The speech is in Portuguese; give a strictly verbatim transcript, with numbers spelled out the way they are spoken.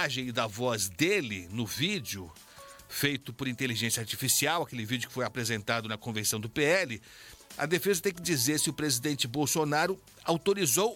imagem e da voz dele no vídeo, feito por inteligência artificial, aquele vídeo que foi apresentado na convenção do P L, a defesa tem que dizer se o presidente Bolsonaro autorizou